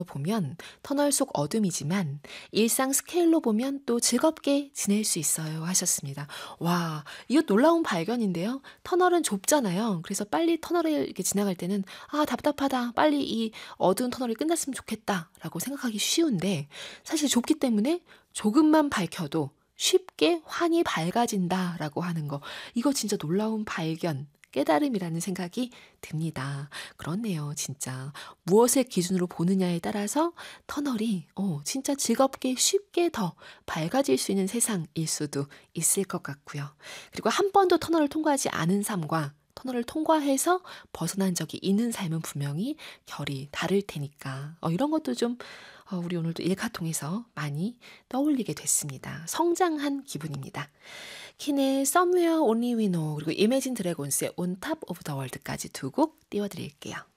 보면 터널 속 어둠이지만 일상 스케일로 보면 또 즐겁게 지낼 수 있어요 하셨습니다. 와, 이거 놀라운 발견인데요. 터널은 좁잖아요. 그래서 빨리 터널을 이렇게 지나갈 때는 아, 답답하다. 빨리 이 어두운 터널이 끝났으면 좋겠다라고 생각하기 쉬운데 사실 좁기 때문에 조금만 밝혀도 쉽게 환히 밝아진다라고 하는 거. 이거 진짜 놀라운 발견. 깨달음이라는 생각이 듭니다. 그렇네요, 진짜. 무엇을 기준으로 보느냐에 따라서 터널이 진짜 즐겁게 쉽게 더 밝아질 수 있는 세상일 수도 있을 것 같고요. 그리고 한 번도 터널을 통과하지 않은 삶과 터널을 통과해서 벗어난 적이 있는 삶은 분명히 결이 다를 테니까 이런 것도 좀 우리 오늘도 일카 통해서 많이 떠올리게 됐습니다. 성장한 기분입니다. 킨의 Somewhere Only We Know 그리고 Imagine Dragons의 On Top of the World까지 두 곡 띄워드릴게요.